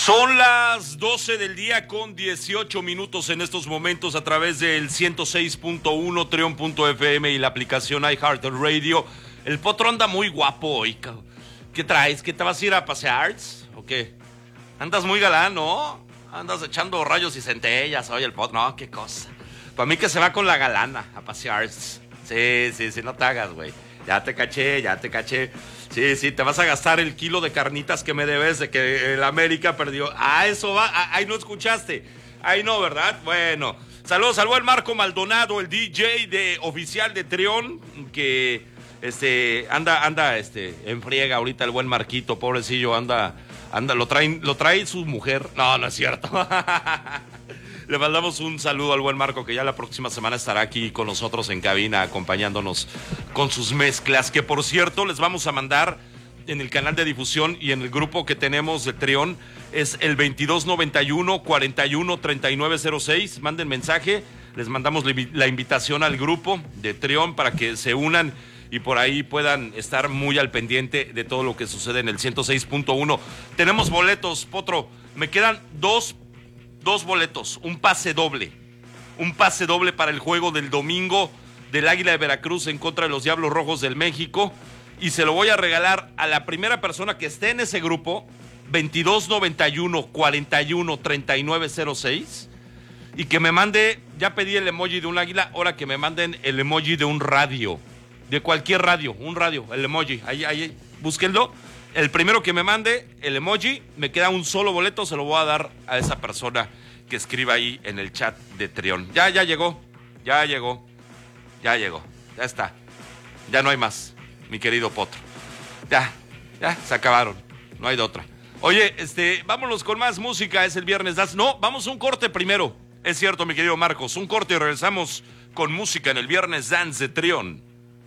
Son las 12 del día con 18 minutos en estos momentos a través del 106.1 Trion.fm y la aplicación iHeartRadio. El Potro anda muy guapo hoy. ¿Qué traes? ¿Qué te vas a ir a pasear? ¿O qué? Andas muy galán, ¿no? Andas echando rayos y centellas hoy el Potro. No, qué cosa. Para mí que se va con la galana a pasear. Sí, no te hagas, güey. Ya te caché. Sí, te vas a gastar el kilo de carnitas que me debes de que el América perdió. Eso va. Ahí no escuchaste. Ahí no, ¿verdad? Bueno. Saludos al buen Marco Maldonado, el DJ oficial de Trión, que anda en friega ahorita el buen Marquito, pobrecillo, anda, lo trae su mujer. No es cierto. Le mandamos un saludo al buen Marco, que ya la próxima semana estará aquí con nosotros en cabina, acompañándonos con sus mezclas, que por cierto les vamos a mandar en el canal de difusión y en el grupo que tenemos de Trión, es el 2291-413906. Manden mensaje, les mandamos la invitación al grupo de Trión para que se unan y por ahí puedan estar muy al pendiente de todo lo que sucede en el 106.1. Tenemos boletos, Potro, me quedan dos boletos, un pase doble para el juego del domingo del Águila de Veracruz en contra de los Diablos Rojos del México, y se lo voy a regalar a la primera persona que esté en ese grupo, 2291-413906, y que me mande, ya pedí el emoji de un águila, ahora que me manden el emoji de un radio, de cualquier radio, un radio, el emoji, ahí, búsquenlo. El primero que me mande el emoji, me queda un solo boleto, se lo voy a dar a esa persona que escriba ahí en el chat de Trión. Ya llegó, ya está. Ya no hay más, mi querido Potro. Ya, se acabaron, no hay de otra. Oye, vámonos con más música, es el Viernes Dance. No, vamos a un corte primero. Es cierto, mi querido Marcos, un corte y regresamos con música en el Viernes Dance de Trión.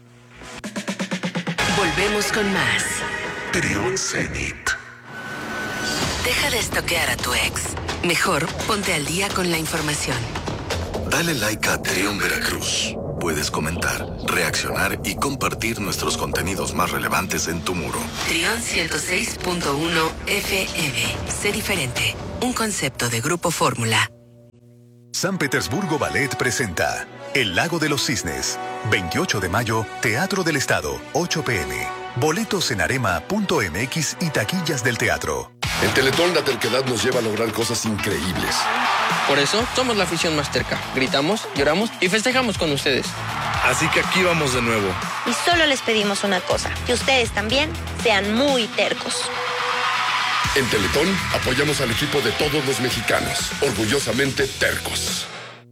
Volvemos con más. Trión Zenit. Deja de estoquear a tu ex. Mejor ponte al día con la información. Dale like a Trión Veracruz. Puedes comentar, reaccionar y compartir nuestros contenidos más relevantes en tu muro. Trión 106.1 FM. Sé diferente. Un concepto de Grupo Fórmula. San Petersburgo Ballet presenta El Lago de los Cisnes. 28 de mayo, Teatro del Estado, 8 p.m. Boletos en arema.mx y taquillas del teatro. En Teletón la terquedad nos lleva a lograr cosas increíbles. Por eso somos la afición más terca. Gritamos, lloramos y festejamos con ustedes. Así que aquí vamos de nuevo. Y solo les pedimos una cosa, que ustedes también sean muy tercos. En Teletón apoyamos al equipo de todos los mexicanos, orgullosamente tercos.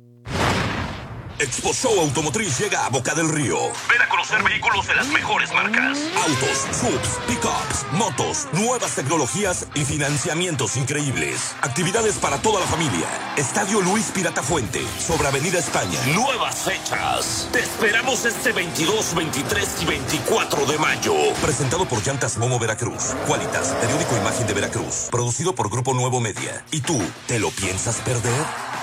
Expo Show Automotriz llega a Boca del Río. Ven a conocer vehículos de las mejores marcas. Autos, subs, pickups, motos, nuevas tecnologías y financiamientos increíbles. Actividades para toda la familia. Estadio Luis Pirata Fuente, sobre Avenida España. Nuevas fechas. Te esperamos este 22, 23 y 24 de mayo. Presentado por Llantas Momo Veracruz. Qualitas, periódico Imagen de Veracruz. Producido por Grupo Nuevo Media. ¿Y tú, te lo piensas perder?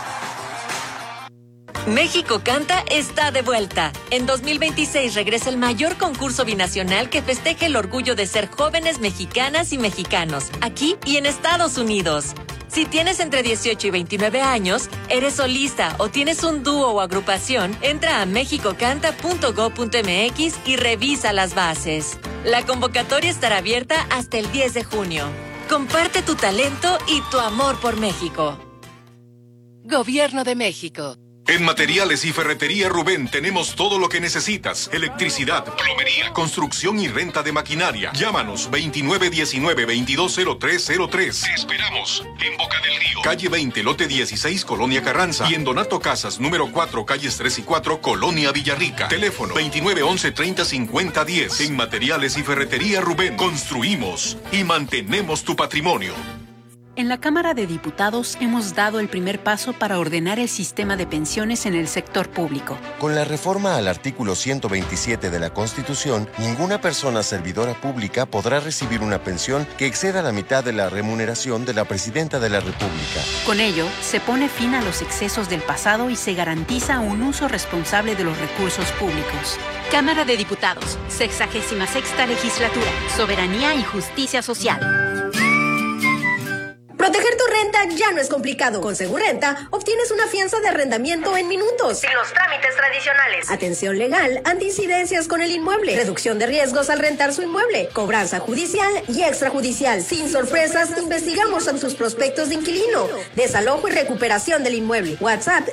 México Canta está de vuelta. En 2026 regresa el mayor concurso binacional que festeje el orgullo de ser jóvenes mexicanas y mexicanos, aquí y en Estados Unidos. Si tienes entre 18 y 29 años, eres solista o tienes un dúo o agrupación, entra a mexicocanta.go.mx y revisa las bases. La convocatoria estará abierta hasta el 10 de junio. Comparte tu talento y tu amor por México. Gobierno de México. En Materiales y Ferretería Rubén tenemos todo lo que necesitas. Electricidad, plomería, construcción y renta de maquinaria. Llámanos 2919-220303. Te esperamos en Boca del Río. Calle 20, lote 16, Colonia Carranza. Y en Donato Casas, número 4, calles 3 y 4, Colonia Villarrica. Teléfono 2911-305010. En Materiales y Ferretería Rubén construimos y mantenemos tu patrimonio. En la Cámara de Diputados hemos dado el primer paso para ordenar el sistema de pensiones en el sector público. Con la reforma al artículo 127 de la Constitución, ninguna persona servidora pública podrá recibir una pensión que exceda la mitad de la remuneración de la Presidenta de la República. Con ello, se pone fin a los excesos del pasado y se garantiza un uso responsable de los recursos públicos. Cámara de Diputados, 66ª Legislatura, Soberanía y Justicia Social. Proteger tu renta ya no es complicado. Con Segurrenta obtienes una fianza de arrendamiento en minutos. Sin los trámites tradicionales. Atención legal, anticidencias con el inmueble, reducción de riesgos al rentar su inmueble, cobranza judicial y extrajudicial. Sin sorpresas, investigamos en sus prospectos de inquilino, desalojo y recuperación del inmueble. WhatsApp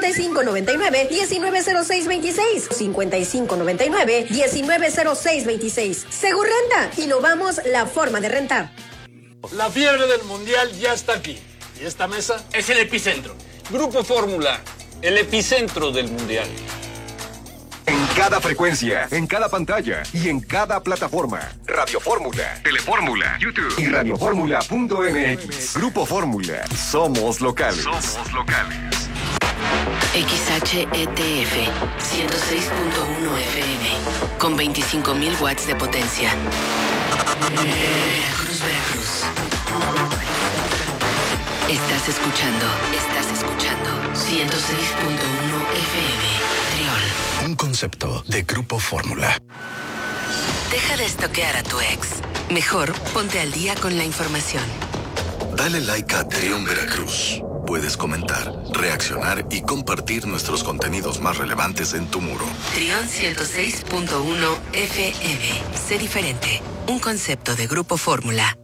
5599-190626. 5599-190626. Segurrenta, innovamos la forma de rentar. La fiebre del mundial ya está aquí. ¿Y esta mesa? Es el epicentro. Grupo Fórmula, el epicentro del mundial. En cada frecuencia, en cada pantalla y en cada plataforma. Radio Fórmula, Telefórmula, YouTube y radioformula.mx. Grupo Fórmula. Somos locales. Somos locales. XHETF 106.1 FM con 25.000 watts de potencia. Veracruz. Estás escuchando 106.1 FM Triol. Un concepto de Grupo Fórmula. Deja de estoquear a tu ex. Mejor ponte al día con la información. Dale like a Trión Veracruz. Puedes comentar, reaccionar y compartir nuestros contenidos más relevantes en tu muro. Trión 106.1 FM. Sé diferente. Un concepto de Grupo Fórmula.